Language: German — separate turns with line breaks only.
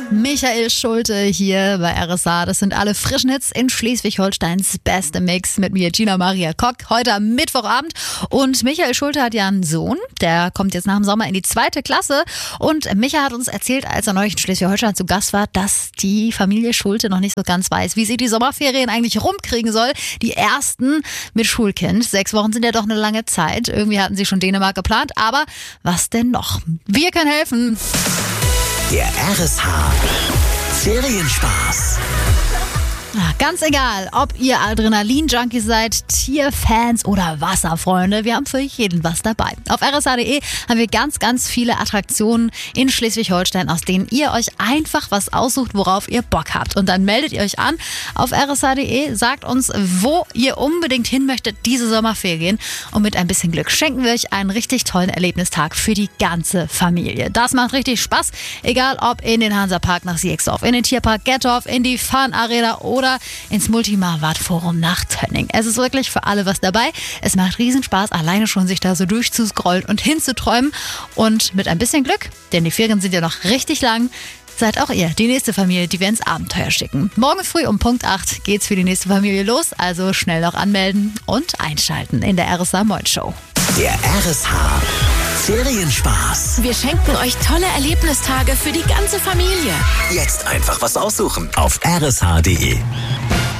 Michael Schulte hier bei RSA. Das sind alle frischen Hits in Schleswig-Holsteins beste Mix mit mir, Gina Maria Kock, heute am Mittwochabend. Und Michael Schulte hat ja einen Sohn, der kommt jetzt nach dem Sommer in die 2. Klasse. Und Micha hat uns erzählt, als er neulich in Schleswig-Holstein zu Gast war, dass die Familie Schulte noch nicht so ganz weiß, wie sie die Sommerferien eigentlich rumkriegen soll. Die ersten mit Schulkind. 6 Wochen sind ja doch eine lange Zeit. Irgendwie hatten sie schon Dänemark geplant. Aber was denn noch? Wir können helfen.
Der RSH Ferienspaß.
Ganz egal, ob ihr Adrenalin-Junkies seid, Tierfans oder Wasserfreunde, wir haben für jeden was dabei. Auf rsh.de haben wir ganz, ganz viele Attraktionen in Schleswig-Holstein, aus denen ihr euch einfach was aussucht, worauf ihr Bock habt. Und dann meldet ihr euch an auf rsh.de, sagt uns, wo ihr unbedingt hin möchtet diese Sommerferien. Und mit ein bisschen Glück schenken wir euch einen richtig tollen Erlebnistag für die ganze Familie. Das macht richtig Spaß, egal ob in den Hansapark nach Sierksdorf, in den Tierpark Gettorf, in die Fun Arena oder ins Multimarwart Forum nach Tönning. Es ist wirklich für alle was dabei. Es macht riesen Spaß, alleine schon sich da so durchzuscrollen und hinzuträumen. Und mit ein bisschen Glück, denn die Ferien sind ja noch richtig lang, seid auch ihr die nächste Familie, die wir ins Abenteuer schicken. Morgen früh um Punkt 8 geht's für die nächste Familie los. Also schnell noch anmelden und einschalten in der RSH Moin Show.
Der RSH Ferienspaß.
Wir schenken euch tolle Erlebnistage für die ganze Familie.
Jetzt einfach was aussuchen auf rsh.de.